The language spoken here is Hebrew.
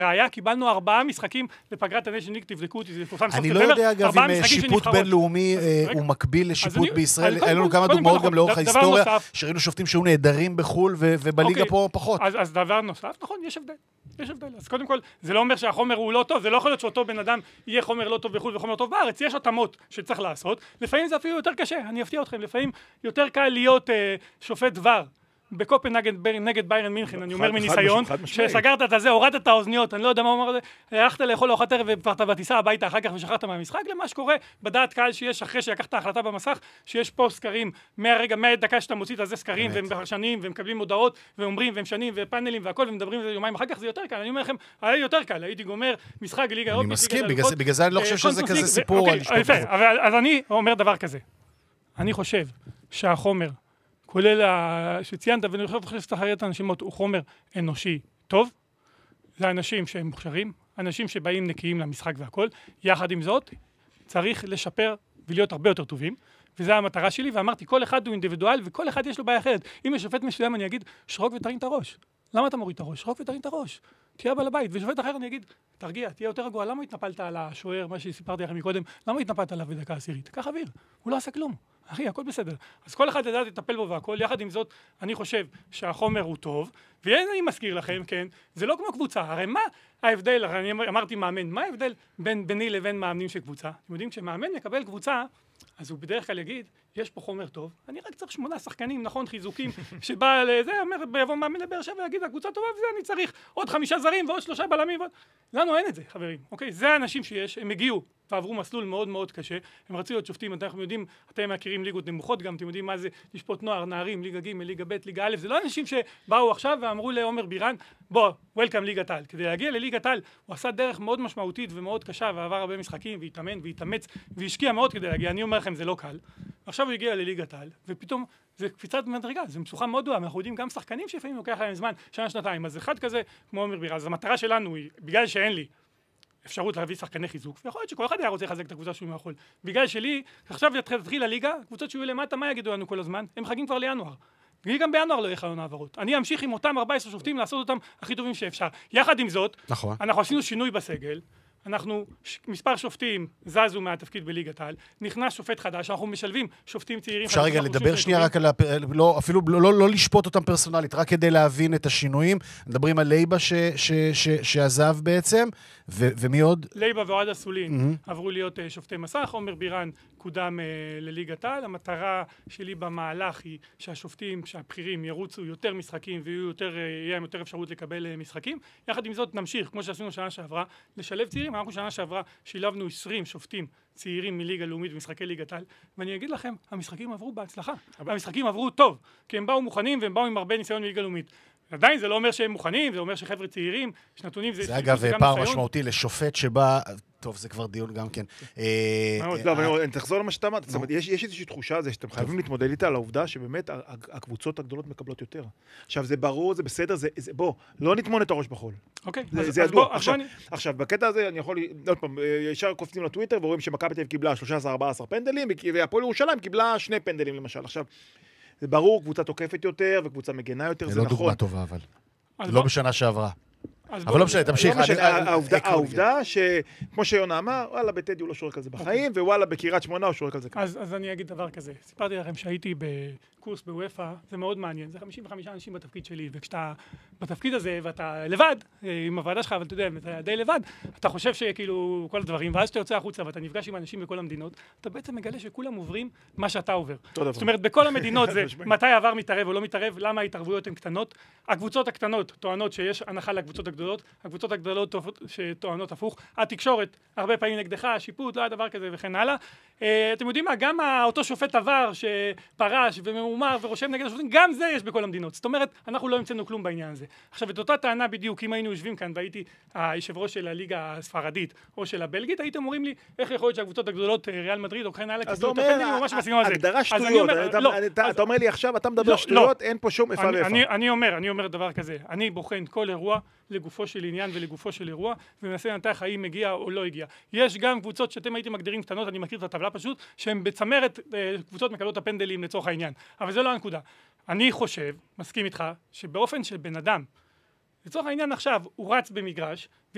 היה, קיבלנו 4 משחקים לפגרת הניישן ליג, תבדקו אותי, זה פורסם אני לא יודע אגב אם שיפוט בינלאומי הוא מקביל לשיפוט בישראל, היה לנו כמה דוגמאות גם לאורך ההיסטוריה, שראינו שופטים שהיו נהדרים בחול ובליגה פה פחות. אז דבר נוסף, נכון, יש הבדל. אז קודם כל, זה לא אומר שהחומר הוא לא טוב, זה לא יכול להיות שאותו בן אדם יהיה חומר לא טוב בחול וחומר טוב בארץ, יש התאמות שצריך לעשות, לפעמים זה אפילו יותר קשה, אני אפתיע אתכם, לפעמים יותר קל להיות שופט דבר, בקופנהגן נגד ביירן מינכן, אני אומר מניסיון, שסגרת את זה, הורדת את האוזניות, אני לא יודע מה אומר, הלכת לאכול לארוחת ערב ובטיסה הביתה אחר כך ושכחת מהמשחק, למה שקורה בדעת קהל שיש אחרי שלקחת ההחלטה במסך, שיש פה סקרים, מהדקה שאתה מוציא את זה סקרים, והם פרשנים, והם מקבלים הודעות, ואומרים, והם שנים, ופאנלים והכל, ומדברים על זה יומיים אחר כך, זה יותר קל, אני אומר לכם, היה יותר קל, הייתי גומר משחק ליגה אירופית, אני מסכים, בגלל זה אני לא חושב שזה כזה סיפור על לשפוט. אז אני אומר דבר כזה, אני חושב שהחומר כולל שציינת, ואני חושב שתחרר את האנשים, הוא חומר אנושי טוב, זה אנשים שהם מוכשרים, אנשים שבאים נקיים למשחק והכל, יחד עם זאת, צריך לשפר ולהיות הרבה יותר טובים, וזו המטרה שלי, ואמרתי, כל אחד הוא אינדיבידואל, וכל אחד יש לו בעיה אחרת. אם יש שופט מסוים, אני אגיד, שרוק ותרים את הראש. למה אתה מוריד את הראש? שרוק ותרים את הראש. תהיה בעל הבית. ושופט אחר אני אגיד, תרגיע, תהיה יותר רגוע. למה התנפלת על השוער, מה שסיפרתי לכם מקודם? למה התנפלת עליו בדקה עשירית? קח אוויר. הוא לא עשה כלום. אחי, הכל בסדר. אז כל אחד לדעת לטפל בו והכל. יחד עם זאת, אני חושב שהחומר הוא טוב, ואני מזכיר לכם, כן, זה לא כמו קבוצה. הרי מה ההבדל, אני אמרתי מאמן, מה ההבדל ביני לבין מאמנים של קבוצה? אתם יודעים, כשמאמן מקבל קבוצה, אז הוא בדרך כלל יגיד, יש פה חומר טוב, אני רק צריך 8 שחקנים, נכון, חיזוקים, שבא לזה, ביבוא מאמן לבאר שבע ויגיד, הקבוצה טובה וזה, אני צריך עוד 5 זרים ועוד 3 בלמים ועוד... לנו אין את זה, חברים, אוקיי? זה האנשים שיש, הם הגיעו ועברו מסלול מאוד מאוד קשה, הם רצו להיות שופטים, אנחנו יודעים, אתם מכירים ליגות נמוכות גם, אתם יודעים מה זה לשפוט נוער, נערים, ליגה ג', ליגה ב', ליגה א', זה לא אנשים שבאו עכשיו ואמרו לעומר בירן, בוא, וולקאם ליגת העל. כדי להגיע לליגת העל, הוא עשה דרך מאוד משמעותית ומאוד קשה, ועבר הרבה משחקים, והתאמן והתאמץ, והשקיע מאוד כדי להגיע. אני אומר לכם, זה לא קל. עכשיו הוא הגיע לליגת העל, ופתאום זה קפיצת מדרגה, זה מצוחה מאוד גדולה, אנחנו יודעים גם שחקנים שלפעמים לוקח להם זמן, שנה, שנתיים, אז אחד כזה, כמו עומר בירן, אז המטרה שלנו היא, בגלל שאין לי אפשרות להביא שחקני חיזוק, ויכול להיות שכל אחד היה רוצה לחזק את הקבוצה שהוא יכול. בגלל שלי, עכשיו תתחיל הליגה, קבוצות שיהיו למטה, מה יגידו לנו כל הזמן? הם חגים כבר לינואר. וגם בינואר לא יהיה חלון העברות. אני אמשיך עם אותם 14 שופטים לעשות אותם הכי טובים שאפשר. יחד עם זאת, אנחנו עשינו שינוי בסגל, אנחנו, מספר שופטים זזו מהתפקיד בליגת העל, נכנס שופט חדש, אנחנו משלבים שופטים צעירים. אפשר רגע לדבר שנייה רק על, אפילו לא לשפוט אותם פרסונלית, רק כדי להבין את השינויים. מדברים על לייבה שעזב בעצם, ומי עוד? לייבה ואוהד אסולין עברו להיות שופטי מסך, עומר בירן קודם לליגת העל. המטרה שלי במהלך היא שהשופטים, שהבחירים ירוצו יותר משחקים ויהיה להם יותר אפשרות לקבל משחקים. יחד עם זאת נמשיך, כמו שעשינו שנה שעברה, לשלב צעירים. אנחנו שנה שעברה שילבנו 20 שופטים צעירים מליגה לאומית ומשחקי ליגת העל, ואני אגיד לכם, המשחקים עברו בהצלחה. המשחקים עברו טוב, כי הם באו מוכנים והם באו עם הרבה ניסיון מליגה לאומית. עדיין זה לא אומר שהם מוכנים, זה אומר שחבר'ה צעירים, שנתונים זה אגב פער משמעותי לשופט שבא, טוב, זה כבר דיון גם כן. לא, אבל אני תחזור למה שאתה אמרת, זאת אומרת, יש איזושהי תחושה הזה שאתם חייבים להתמודד איתה על העובדה שבאמת הקבוצות הגדולות מקבלות יותר. עכשיו, זה ברור, זה בסדר, בוא, לא נטמון את הראש בחול. אוקיי. זה ידוע. עכשיו, בקטע הזה אני יכול, עוד פעם, ישר קופצים לטוויטר ורואים שמכבי תל אביב קיבלה 13-14 פנדלים, והפועל ירושלים קיבלה 2 פנדלים למשל. עכשיו, זה ברור, קבוצה תוקפת יותר וקבוצה מגנה יותר, זה נכון. זה לא דוגמה טובה, אבל. לא בשנה שעברה. אבל לא משנה, תמשיך. העובדה שכמו שיונה אמר, וואלה, בטדי הוא לא שורק על זה בחיים, ווואלה, בקריית שמונה הוא שורק על זה כאן. אז אני אגיד דבר כזה. סיפרתי לכם שהייתי בקורס בוופא, זה מאוד מעניין. זה 55 אנשים בתפקיד שלי, וכשאתה בתפקיד הזה, ואתה לבד, עם הוועדה שלך, אבל אתה יודע, אתה די לבד, אתה חושב שכאילו כל הדברים, ואז שאתה יוצא החוצה ואתה נפגש עם אנשים בכל המדינות, אתה בעצם מגלה שכולם עוברים מה שאתה עובר. זאת אומרת, בכל המדינות זה מתי העבר מתערב או לא מתערב, למה ההתערבויות הן קטנות. הקבוצות הקטנות טוענות שיש הנחה לקבוצות הגדולות, הקבוצות הגדולות שטוענות הפוך, התקשורת הרבה פעמים נגדך, השיפוט, לא היה דבר כזה וכן הלאה. אתם יודעים מה, גם אותו שופט עבר שפרש וממומר ורושם נגד השופטים, גם זה יש בכל המדינות. זאת אומרת, אנחנו לא המצאנו כלום בעניין הזה. עכשיו, את אותה טענה בדיוק, אם היינו יושבים כאן והייתי היושב ראש של הליגה הספרדית או של הבלגית, הייתם אומרים לי, איך יכול להיות שהקבוצות הגדולות, ריאל מדריד או כן הלאה, אז אתה אומר, הגדרה שטויות, אתה אומר לי עכשיו, אתה מדבר שטויות, אין פה שום איפה ואיפה. אני אומר דבר כזה, אני בוחן כל אירוע לגופו של עניין ולגופו של אירוע, ומנסה לנתח האם מגיע או לא הגיע. יש גם קבוצות שאתם הייתם מגדירים קטנות, אני מכיר את הטבלה פשוט, שהן בצמרת קבוצות מקבלות הפנדלים לצורך העניין. אבל זה לא הנקודה. אני חושב, מסכים איתך, שבאופן של בן אדם, לצורך העניין עכשיו, הוא רץ במגרש,